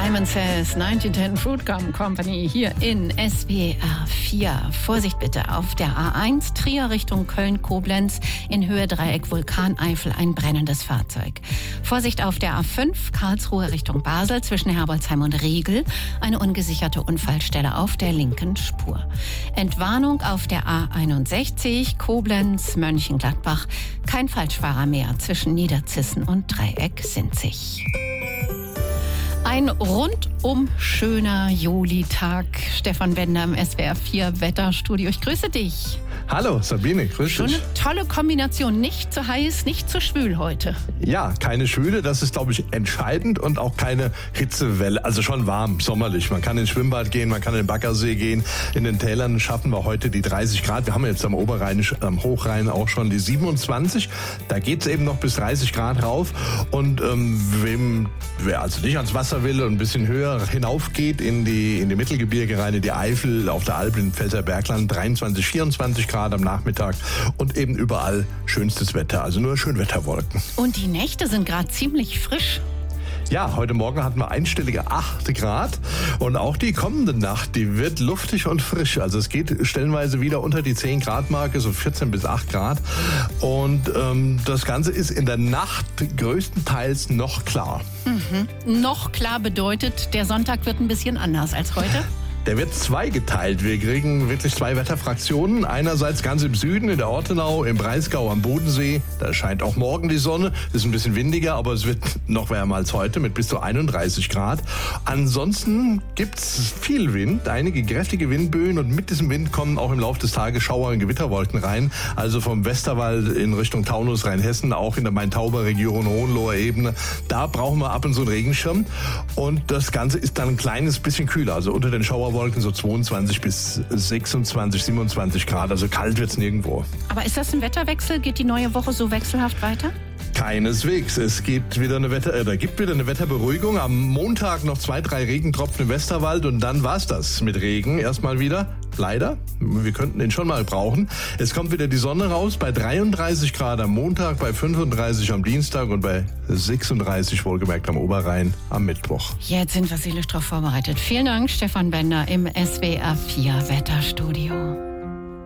Simon Says, 1910 Fruit Gum Company hier in SWR 4. Vorsicht bitte auf der A1 Trier Richtung Köln-Koblenz, in Höhe Dreieck Vulkaneifel ein brennendes Fahrzeug. Vorsicht auf der A5 Karlsruhe Richtung Basel zwischen Herbolzheim und Riegel, eine ungesicherte Unfallstelle auf der linken Spur. Entwarnung auf der A61 Koblenz Mönchengladbach, kein Falschfahrer mehr zwischen Niederzissen und Dreieck Sinzig. Ein rundum schöner Julitag. Stefan Bender im SWR 4 Wetterstudio. Ich grüße dich. Hallo Sabine, grüß dich. Schon eine tolle Kombination. Nicht zu heiß, nicht zu schwül heute. Ja, keine Schwüle, das ist, glaube ich, entscheidend, und auch keine Hitzewelle. Also schon warm, sommerlich. Man kann ins Schwimmbad gehen, man kann in den Baggersee gehen. In den Tälern schaffen wir heute die 30 Grad. Wir haben jetzt am Oberrhein, am Hochrhein auch schon die 27. Da geht es eben noch bis 30 Grad rauf. Und wer also nicht ans Wasser will und ein bisschen höher hinauf geht in die Mittelgebirge rein, in die Eifel, auf der Alp, in Pfälzer Bergland, 23, 24 Grad am Nachmittag und eben überall schönstes Wetter, also nur Schönwetterwolken. Und die Nächte sind gerade ziemlich frisch. Ja, heute Morgen hatten wir einstellige 8 Grad und auch die kommende Nacht, die wird luftig und frisch. Also es geht stellenweise wieder unter die 10 Grad Marke, so 14 bis 8 Grad. Und das Ganze ist in der Nacht größtenteils noch klar. Noch klar bedeutet, der Sonntag wird ein bisschen anders als heute. Der wird zweigeteilt. Wir kriegen wirklich 2 Wetterfraktionen. Einerseits ganz im Süden, in der Ortenau, im Breisgau am Bodensee. Da scheint auch morgen die Sonne. Ist ein bisschen windiger, aber es wird noch wärmer als heute mit bis zu 31 Grad. Ansonsten gibt's viel Wind, einige kräftige Windböen, und mit diesem Wind kommen auch im Laufe des Tages Schauer- und Gewitterwolken rein. Also vom Westerwald in Richtung Taunus, Rheinhessen, auch in der Main-Tauber-Region, Hohenloher Ebene. Da brauchen wir ab und zu einen Regenschirm. Und das Ganze ist dann ein kleines bisschen kühler. Also unter den Schauerwolken so 22 bis 26, 27 Grad. Also kalt wird's nirgendwo. Aber ist das ein Wetterwechsel? Geht die neue Woche so wechselhaft weiter? Keineswegs. Es gibt wieder eine Wetterberuhigung. Am Montag noch 2, 3 Regentropfen im Westerwald und dann war's das mit Regen erstmal wieder. Leider. Wir könnten den schon mal brauchen. Es kommt wieder die Sonne raus bei 33 Grad am Montag, bei 35 am Dienstag und bei 36 wohlgemerkt am Oberrhein am Mittwoch. Jetzt sind wir seelisch darauf vorbereitet. Vielen Dank, Stefan Bender im SWR 4 Wetterstudio.